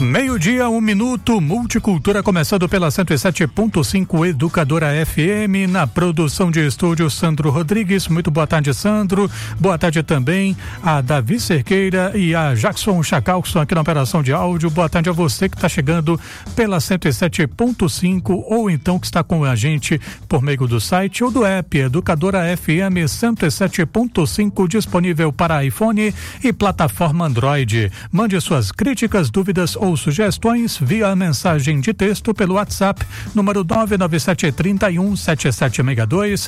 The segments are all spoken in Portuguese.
Meio-dia, 1 minuto, Multicultura começando pela 107.5 Educadora FM, na produção de estúdio Sandro Rodrigues. Muito boa tarde, Sandro. Boa tarde também a Davi Cerqueira e a Jackson Chacal, que estão aqui na operação de áudio. Boa tarde a você que está chegando pela 107.5 ou então que está com a gente por meio do site ou do app Educadora FM 107.5, disponível para iPhone e plataforma Android. Mande suas críticas, dúvidas ou sugestões via mensagem de texto pelo WhatsApp, número 997317762,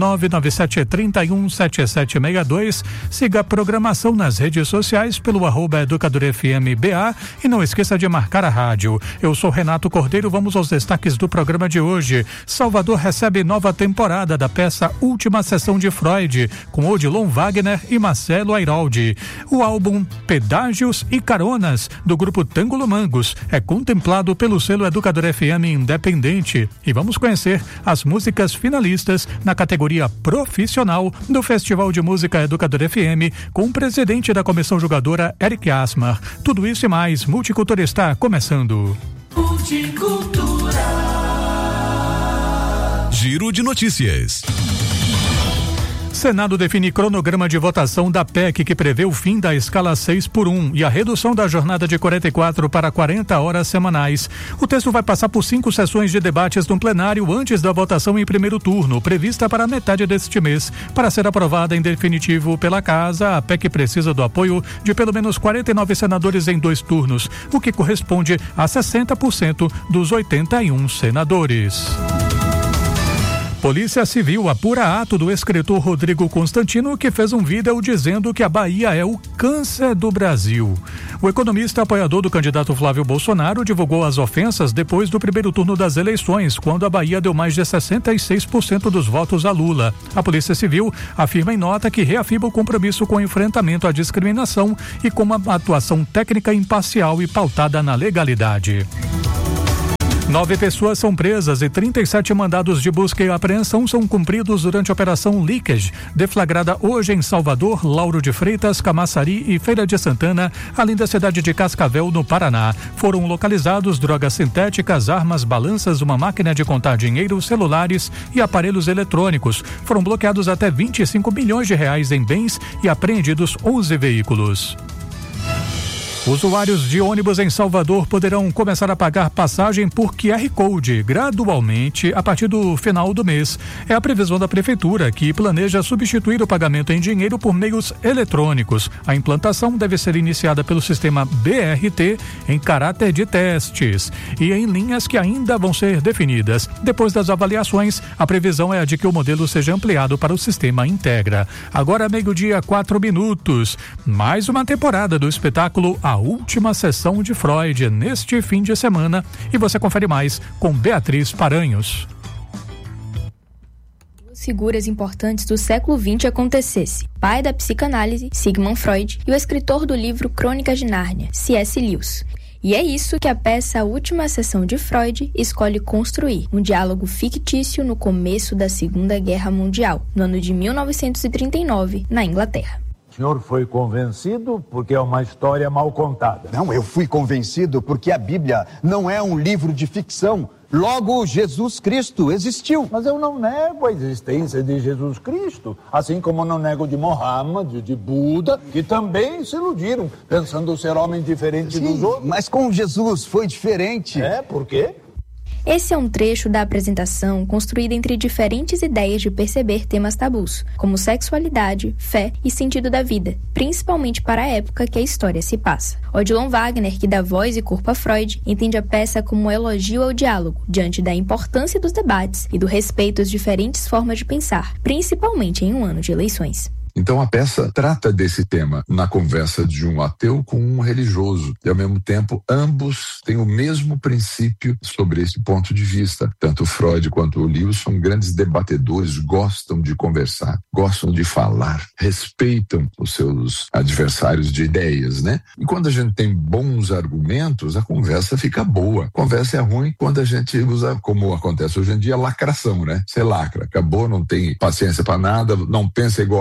997317762. Siga a programação nas redes sociais pelo @EducadorFMBA e não esqueça de marcar a rádio. Eu sou Renato Cordeiro, vamos aos destaques do programa de hoje. Salvador recebe nova temporada da peça Última Sessão de Freud, com Odilon Wagner e Marcelo Airaldi. O álbum Pedágios e Caronas, do grupo Tângulo Mangos, é contemplado pelo selo Educador FM Independente. E vamos conhecer as músicas finalistas na categoria profissional do Festival de Música Educador FM, com o presidente da comissão julgadora, Eric Asmar. Tudo isso e mais, Multicultura está começando. Multicultura. Giro de notícias. Senado define cronograma de votação da PEC que prevê o fim da escala 6x1 e a redução da jornada de 44 para 40 horas semanais. O texto vai passar por 5 sessões de debates no plenário antes da votação em primeiro turno, prevista para a metade deste mês. Para ser aprovada em definitivo pela Casa, a PEC precisa do apoio de pelo menos 49 senadores em 2 turnos, o que corresponde a 60% dos 81 senadores. Polícia Civil apura ato do escritor Rodrigo Constantino, que fez um vídeo dizendo que a Bahia é o câncer do Brasil. O economista apoiador do candidato Flávio Bolsonaro divulgou as ofensas depois do primeiro turno das eleições, quando a Bahia deu mais de 66% dos votos a Lula. A Polícia Civil afirma em nota que reafirma o compromisso com o enfrentamento à discriminação e com uma atuação técnica imparcial e pautada na legalidade. 9 pessoas são presas e 37 mandados de busca e apreensão são cumpridos durante a Operação Leakage, deflagrada hoje em Salvador, Lauro de Freitas, Camaçari e Feira de Santana, além da cidade de Cascavel, no Paraná. Foram localizados drogas sintéticas, armas, balanças, uma máquina de contar dinheiro, celulares e aparelhos eletrônicos. Foram bloqueados até 25 milhões de reais em bens e apreendidos 11 veículos. Usuários de ônibus em Salvador poderão começar a pagar passagem por QR Code gradualmente a partir do final do mês. É a previsão da Prefeitura, que planeja substituir o pagamento em dinheiro por meios eletrônicos. A implantação deve ser iniciada pelo sistema BRT em caráter de testes e em linhas que ainda vão ser definidas. Depois das avaliações, a previsão é a de que o modelo seja ampliado para o sistema Integra. Agora, meio-dia, 4 minutos. Mais uma temporada do espetáculo A Última Sessão de Freud neste fim de semana, e você confere mais com Beatriz Paranhos. Duas figuras importantes do século XX acontecesse: pai da psicanálise, Sigmund Freud, e o escritor do livro Crônicas de Nárnia, C.S. Lewis. E é isso que a peça A Última Sessão de Freud escolhe construir, um diálogo fictício no começo da Segunda Guerra Mundial, no ano de 1939, na Inglaterra. O senhor foi convencido porque é uma história mal contada? Não, eu fui convencido porque a Bíblia não é um livro de ficção. Logo, Jesus Cristo existiu. Mas eu não nego a existência de Jesus Cristo, assim como não nego de Mohammed, de Buda, que também se iludiram, pensando ser homem diferente dos outros. Mas com Jesus foi diferente. É, por quê? Esse é um trecho da apresentação construída entre diferentes ideias de perceber temas tabus, como sexualidade, fé e sentido da vida, principalmente para a época que a história se passa. Odilon Wagner, que dá voz e corpo a Freud, entende a peça como um elogio ao diálogo, diante da importância dos debates e do respeito às diferentes formas de pensar, principalmente em um ano de eleições. Então a peça trata desse tema na conversa de um ateu com um religioso e ao mesmo tempo ambos têm o mesmo princípio sobre esse ponto de vista. Tanto Freud quanto o Lewis são grandes debatedores, gostam de conversar, gostam de falar, respeitam os seus adversários de ideias, né? E quando a gente tem bons argumentos, a conversa fica boa. A conversa é ruim quando a gente usa, como acontece hoje em dia, lacração, né? Você lacra, acabou, não tem paciência para nada, não pensa igual a mim, parece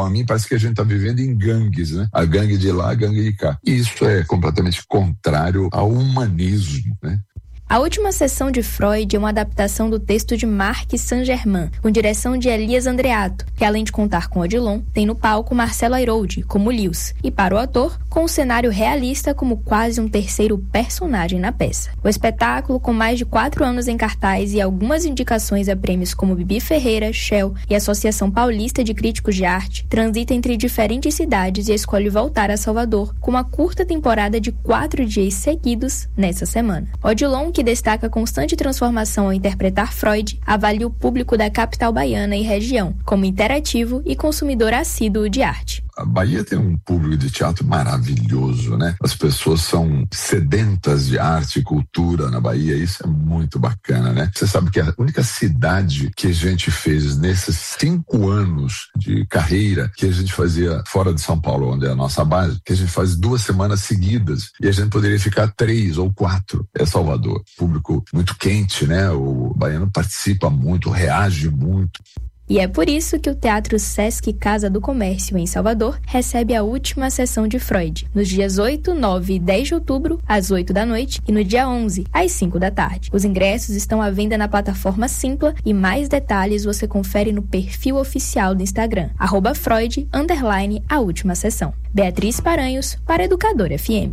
parece que a gente está vivendo em gangues, né? A gangue de lá, a gangue de cá. E isso é completamente contrário ao humanismo, né? A última sessão de Freud é uma adaptação do texto de Marc Saint-Germain, com direção de Elias Andreato, que além de contar com Odilon, tem no palco Marcelo Airoldi, como Lewis, e para o autor, com um cenário realista como quase um terceiro personagem na peça. O espetáculo, com mais de 4 anos em cartaz e algumas indicações a prêmios como Bibi Ferreira, Shell e Associação Paulista de Críticos de Arte, transita entre diferentes cidades e escolhe voltar a Salvador, com uma curta temporada de 4 dias seguidos nessa semana. Odilon, que destaca a constante transformação ao interpretar Freud, avalia o público da capital baiana e região como interativo e consumidor assíduo de arte. A Bahia tem um público de teatro maravilhoso, né? As pessoas são sedentas de arte e cultura na Bahia, isso é muito bacana, né? Você sabe que a única cidade que a gente fez nesses 5 anos de carreira, que a gente fazia fora de São Paulo, onde é a nossa base, que a gente faz 2 semanas seguidas e a gente poderia ficar 3 ou 4, é Salvador. Público muito quente, né? O baiano participa muito, reage muito. E é por isso que o Teatro Sesc Casa do Comércio, em Salvador, recebe a última sessão de Freud, nos dias 8, 9 e 10 de outubro, às 8 da noite, e no dia 11, às 5 da tarde. Os ingressos estão à venda na plataforma Simpla e mais detalhes você confere no perfil oficial do Instagram, @Freud_a última sessão. Beatriz Paranhos, para Educadora FM.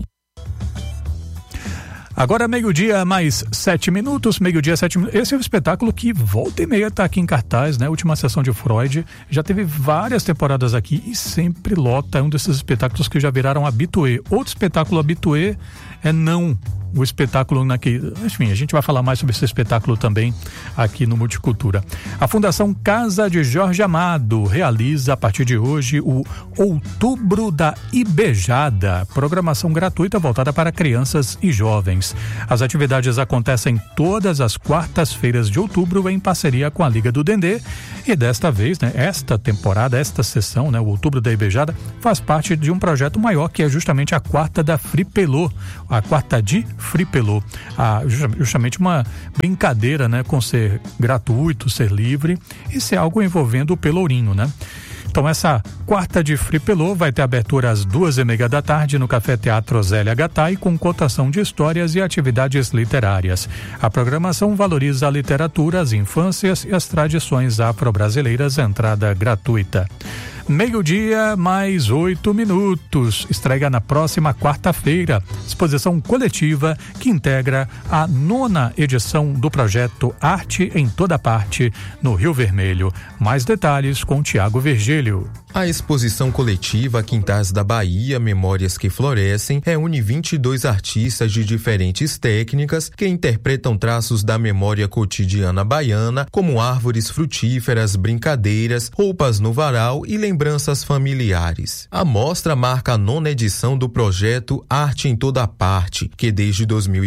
Agora meio-dia mais 7 minutos, meio-dia 7 minutos. Esse é o espetáculo que volta e meia está aqui em cartaz, né? Última sessão de Freud. Já teve várias temporadas aqui e sempre lota. É um desses espetáculos que já viraram habituê. Outro espetáculo habituê é Não. O espetáculo enfim, a gente vai falar mais sobre esse espetáculo também aqui no Multicultura. A Fundação Casa de Jorge Amado realiza a partir de hoje o Outubro da Ibejada, programação gratuita voltada para crianças e jovens. As atividades acontecem todas as quartas-feiras de outubro em parceria com a Liga do Dendê e desta vez, né, esta temporada, esta sessão, né, o Outubro da Ibejada, faz parte de um projeto maior que é justamente a Quarta da Fripelô, a Quarta de Fripelô, justamente uma brincadeira, né, com ser gratuito, ser livre e ser algo envolvendo o Pelourinho, né? Então essa Quarta de Fripelô vai ter abertura às 2:30 da tarde no Café Teatro Zélia Gattai, com cotação de histórias e atividades literárias. A programação valoriza a literatura, as infâncias e as tradições afro-brasileiras, entrada gratuita. Meio-dia, mais 8 minutos. Estreia na próxima quarta-feira. Exposição coletiva que integra a 9ª edição do projeto Arte em Toda Parte, no Rio Vermelho. Mais detalhes com Tiago Virgílio. A exposição coletiva Quintais da Bahia, Memórias que Florescem, reúne 22 artistas de diferentes técnicas que interpretam traços da memória cotidiana baiana, como árvores frutíferas, brincadeiras, roupas no varal e lembranças familiares. A mostra marca a 9ª edição do projeto Arte em Toda Parte, que desde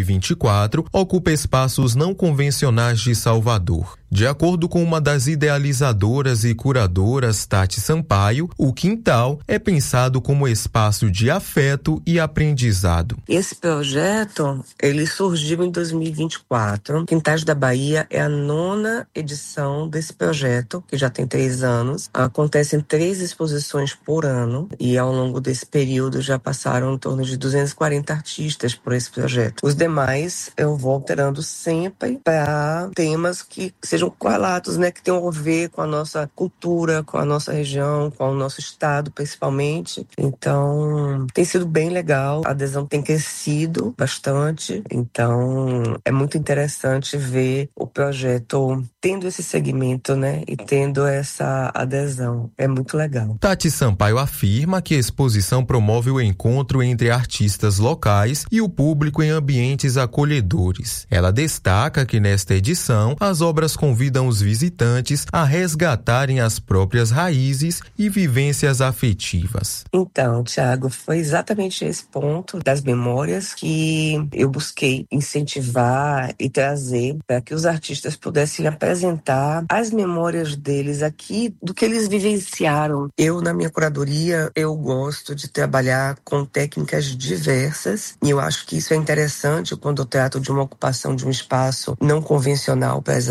2024 ocupa espaços não convencionais de Salvador. De acordo com uma das idealizadoras e curadoras, Tati Sampaio, o Quintal é pensado como espaço de afeto e aprendizado. Esse projeto, ele surgiu em 2024. Quintais da Bahia é a 9ª edição desse projeto, que já tem 3 anos. Acontecem 3 exposições por ano e ao longo desse período já passaram em torno de 240 artistas por esse projeto. Os demais eu vou alterando sempre para temas que sejam correlatos, né, que tenham a ver com a nossa cultura, com a nossa região, com o nosso estado, principalmente. Então, tem sido bem legal. A adesão tem crescido bastante. Então, é muito interessante ver o projeto tendo esse segmento, né, e tendo essa adesão. É muito legal. Tati Sampaio afirma que a exposição promove o encontro entre artistas locais e o público em ambientes acolhedores. Ela destaca que nesta edição, as obras convidam os visitantes a resgatarem as próprias raízes e vivências afetivas. Então, Tiago, foi exatamente esse ponto das memórias que eu busquei incentivar e trazer para que os artistas pudessem apresentar as memórias deles aqui, do que eles vivenciaram. Eu, na minha curadoria, eu gosto de trabalhar com técnicas diversas e eu acho que isso é interessante quando eu trato de uma ocupação de um espaço não convencional para as artes,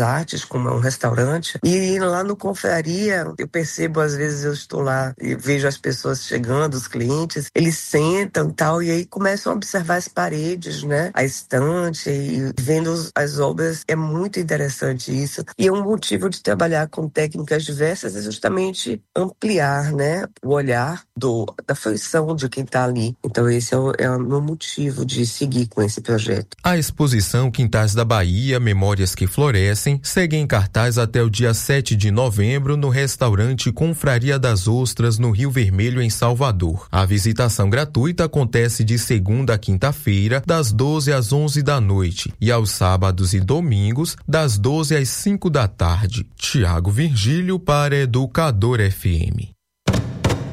justamente como é um restaurante. E lá no Confraria, eu percebo, às vezes eu estou lá e vejo as pessoas chegando, os clientes, eles sentam e tal, e aí começam a observar as paredes, né? A estante, e vendo as obras. É muito interessante isso. E é um motivo de trabalhar com técnicas diversas é justamente ampliar, né, o olhar da fruição de quem está ali. Então esse é o meu motivo de seguir com esse projeto. A exposição Quintais da Bahia, Memórias que Florescem, segue em cartaz até o dia 7 de novembro no restaurante Confraria das Ostras, no Rio Vermelho, em Salvador. A visitação gratuita acontece de segunda a quinta-feira, das 12 às 11 da noite, e aos sábados e domingos, das 12 às 5 da tarde. Tiago Virgílio para Educador FM.